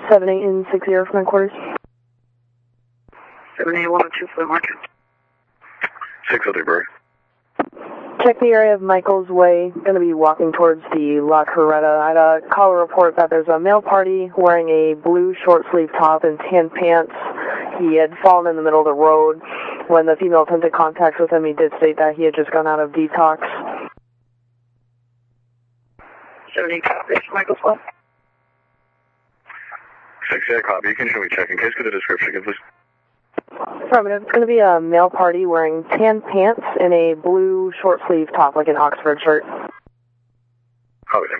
78 and 60 from headquarters. 78102 for the market. 603 Bird. Check the area of Michael's Way. Going to be walking towards the La Coretta. I had a caller report that there's a male party wearing a blue short sleeve top and tan pants. He had fallen in the middle of the road. When the female attempted contact with him, he did state that he had just gone out of detox. 78 copy for Michael's Way. 68 copy. You can show me check in case. Get the description again, please. Affirmative. It's going to be a male party wearing tan pants and a blue short sleeve top, like an Oxford shirt. Copy.